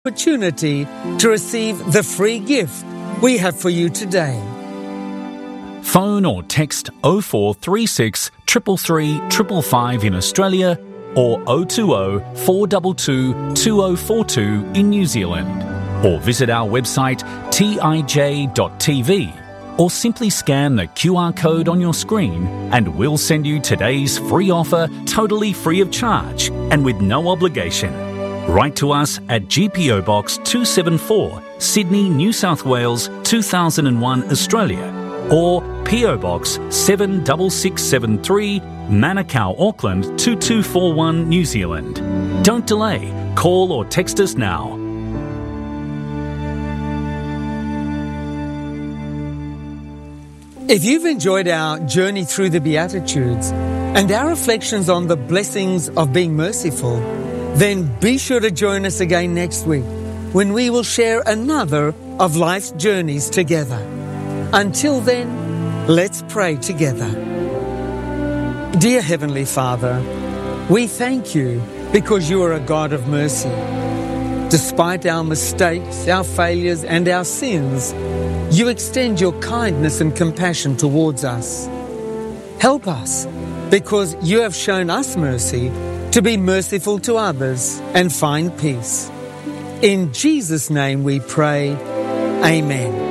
opportunity to receive the free gift we have for you today. Phone or text 0436 333 555 in Australia or 020 422 2042 in New Zealand. Or visit our website tij.tv or simply scan the QR code on your screen and we'll send you today's free offer totally free of charge and with no obligation. Write to us at GPO Box 274, Sydney, New South Wales 2001, Australia, or PO Box 76673, Manukau, Auckland 2241, New Zealand. Don't delay. Call or text us now. If you've enjoyed our journey through the Beatitudes and our reflections on the blessings of being merciful, then be sure to join us again next week when we will share another of life's journeys together. Until then, let's pray together. Dear Heavenly Father, we thank you because you are a God of mercy. Despite our mistakes, our failures and our sins, you extend your kindness and compassion towards us. Help us, because you have shown us mercy, to be merciful to others and find peace. In Jesus' name we pray. Amen.